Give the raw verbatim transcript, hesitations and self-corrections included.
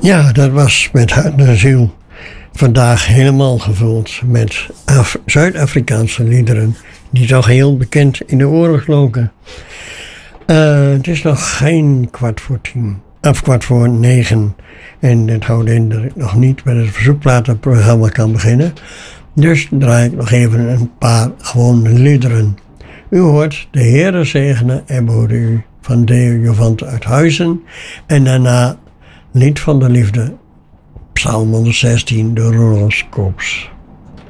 Ja, dat was met hart en ziel. Vandaag helemaal gevuld met Af- Zuid-Afrikaanse liederen die toch heel bekend in de oren klonken. Uh, het is nog geen kwart voor tien, of kwart voor negen. En het houdt in dat ik nog niet met het verzoekplatenprogramma kan beginnen. Dus draai ik nog even een paar gewone liederen. U hoort De Heere zegene en behoede u van Deo Jovante uit Huizen. En daarna Lied van de Liefde, Psalm honderdzestien door Roland Koops.